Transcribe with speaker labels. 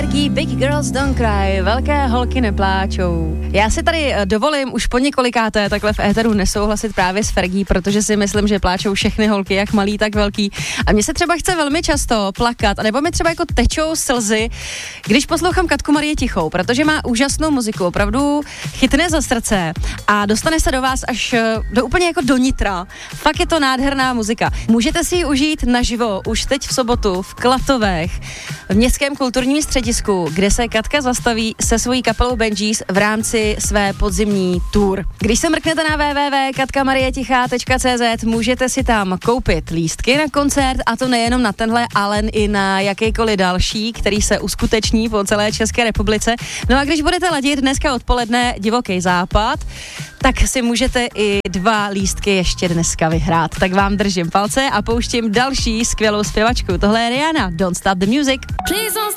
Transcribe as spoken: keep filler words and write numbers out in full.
Speaker 1: Fergie, Big Girls Don't Cry, velké holky nepláčou. Já si tady dovolím už po několikáté takhle v éteru nesouhlasit právě s Fergie, protože si myslím, že pláčou všechny holky, jak malý, tak velký. A mně se třeba chce velmi často plakat, nebo mi třeba jako tečou slzy, když poslouchám Katku Marii Tichou, protože má úžasnou muziku, opravdu chytne za srdce a dostane se do vás až do úplně jako do nitra. Fakt je to nádherná muzika. Můžete si ji užít naživo už teď v sobotu v Klatovech, v Městském kulturním středisku, kde se Katka zastaví se svojí kapelou Benjis v rámci své podzimní tour. Když se mrknete na w w w tečka katka marie tichá tečka c z, můžete si tam koupit lístky na koncert, a to nejenom na tenhle, ale i na jakýkoliv další, který se uskuteční po celé České republice. No a když budete ladit dneska odpoledne Divoký západ, tak si můžete i dva lístky ještě dneska vyhrát. Tak vám držím palce a pouštím další skvělou zpěvačku. Tohle je Rihanna, Don't Stop the Music.